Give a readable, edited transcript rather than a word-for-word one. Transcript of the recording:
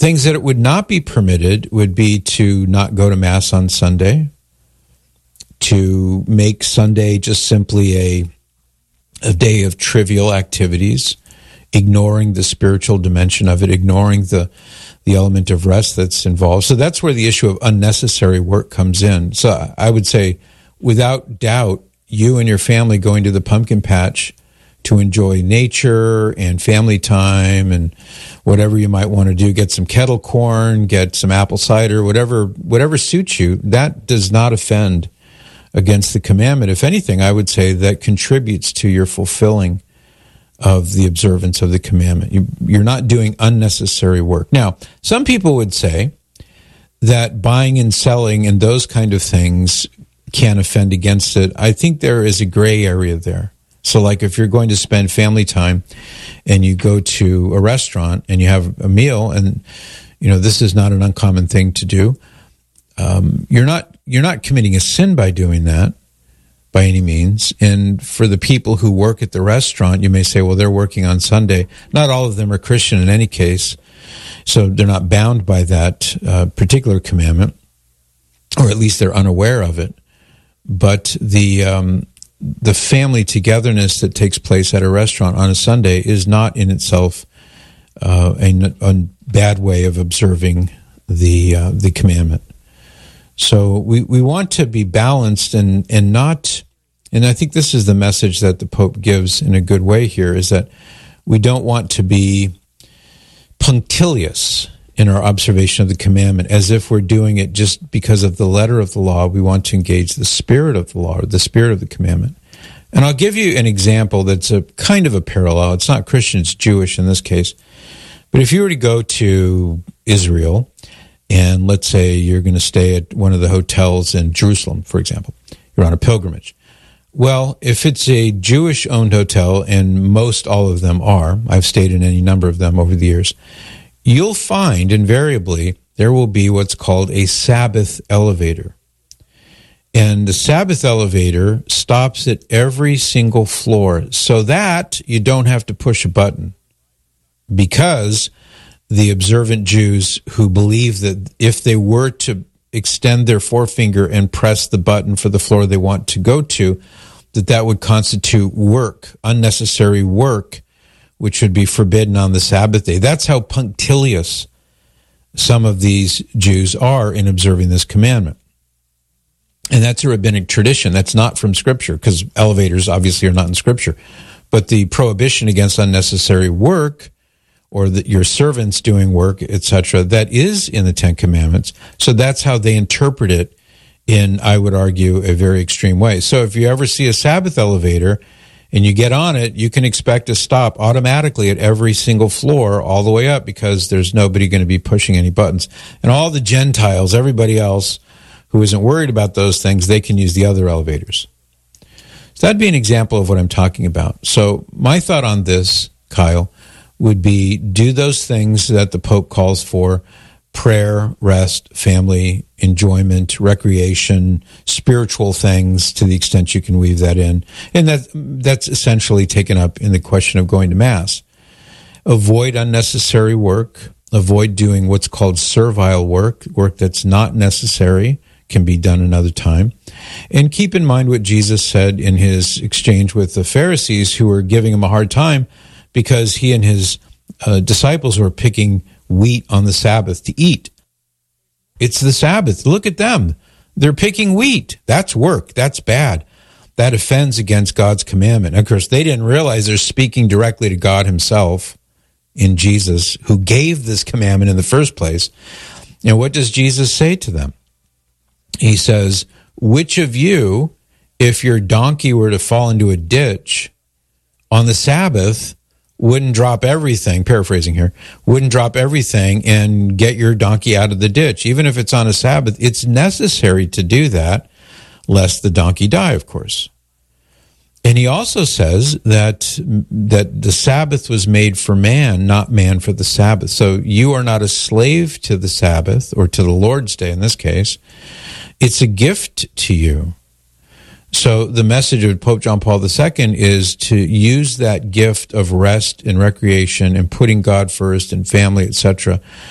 Things that it would not be permitted would be to not go to Mass on Sunday, to make Sunday just simply a day of trivial activities, ignoring the spiritual dimension of it, ignoring the element of rest that's involved. So that's where the issue of unnecessary work comes in. So I would say, without doubt, you and your family going to the pumpkin patch to enjoy nature and family time and whatever you might want to do, get some kettle corn, get some apple cider, whatever suits you, that does not offend against the commandment. If anything, I would say that contributes to your fulfilling of the observance of the commandment. You're not doing unnecessary work. Now, some people would say that buying and selling and those kind of things can offend against it. I think there is a gray area there. So like if you're going to spend family time and you go to a restaurant and you have a meal, and this is not an uncommon thing to do, you're not committing a sin by doing that by any means. And for the people who work at the restaurant, you may say, well, they're working on Sunday. Not all of them are Christian in any case, so they're not bound by that particular commandment, or at least they're unaware of it. But the family togetherness that takes place at a restaurant on a Sunday is not in itself a bad way of observing the commandment. So we want to be balanced and not, and I think this is the message that the Pope gives in a good way here, is that we don't want to be punctilious in our observation of the commandment, as if we're doing it just because of the letter of the law. We want to engage the spirit of the law, or the spirit of the commandment. And I'll give you an example that's a kind of a parallel. It's not Christian, it's Jewish in this case. But if you were to go to Israel, and let's say you're going to stay at one of the hotels in Jerusalem, for example, you're on a pilgrimage. Well, if it's a Jewish-owned hotel, and most all of them are, I've stayed in any number of them over the years, you'll find invariably there will be what's called a Sabbath elevator. And the Sabbath elevator stops at every single floor so that you don't have to push a button, because the observant Jews who believe that if they were to extend their forefinger and press the button for the floor they want to go to, that would constitute work, unnecessary work, which would be forbidden on the Sabbath day. That's how punctilious some of these Jews are in observing this commandment. And that's a rabbinic tradition. That's not from Scripture, because elevators obviously are not in Scripture. But the prohibition against unnecessary work, or your servants doing work, etc., that is in the Ten Commandments. So that's how they interpret it in, I would argue, a very extreme way. So if you ever see a Sabbath elevator and you get on it, you can expect to stop automatically at every single floor all the way up, because there's nobody going to be pushing any buttons. And all the Gentiles, everybody else who isn't worried about those things, they can use the other elevators. So that'd be an example of what I'm talking about. So my thought on this, Kyle, would be do those things that the Pope calls for: prayer, rest, family, enjoyment, recreation, spiritual things, to the extent you can weave that in. And that's essentially taken up in the question of going to Mass. Avoid unnecessary work. Avoid doing what's called servile work that's not necessary, can be done another time. And keep in mind what Jesus said in his exchange with the Pharisees, who were giving him a hard time because he and his disciples were picking wheat on the Sabbath to eat. It's the Sabbath. Look at them. They're picking wheat. That's work. That's bad. That offends against God's commandment. And of course, they didn't realize they're speaking directly to God himself in Jesus, who gave this commandment in the first place. And what does Jesus say to them? He says, which of you, if your donkey were to fall into a ditch on the Sabbath, wouldn't drop everything, paraphrasing here, wouldn't drop everything and get your donkey out of the ditch? Even if it's on a Sabbath, it's necessary to do that, lest the donkey die, of course. And he also says that the Sabbath was made for man, not man for the Sabbath. So you are not a slave to the Sabbath, or to the Lord's Day in this case. It's a gift to you. So the message of Pope John Paul II is to use that gift of rest and recreation and putting God first and family, etc.,